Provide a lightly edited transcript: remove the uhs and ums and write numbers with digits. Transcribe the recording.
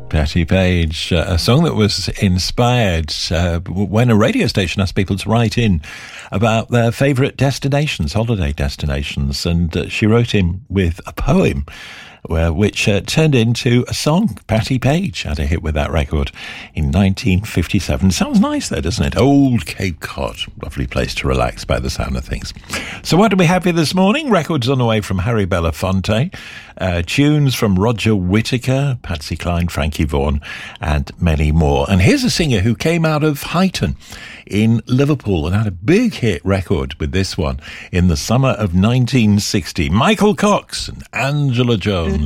Patti Page, a song that was inspired when a radio station asked people to write in about their favourite destinations, holiday destinations, and she wrote in with a poem which turned into a song. Patti Page had a hit with that record in 1957. Sounds nice though, doesn't it? Old Cape Cod, lovely place to relax by the sound of things. So what do we have here this morning? Records on the way from Harry Belafonte, tunes from Roger Whittaker, Patsy Cline, Frankie Vaughan, and many more. And here's a singer who came out of Huyton in Liverpool and had a big hit record with this one in the summer of 1960. Michael Cox and Angela Jones.